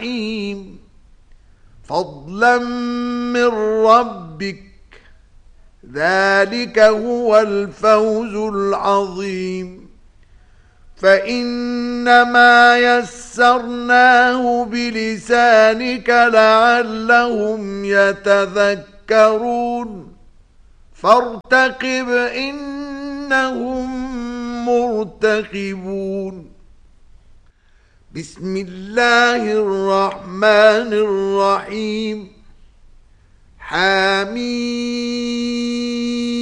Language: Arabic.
الجحيم فضلا من ربك ذلك هو الفوز العظيم فإنما يسرناه بلسانك لعلهم يتذكرون فارتقب إنهم مرتقبون بسم الله الرحمن الرحيم حميم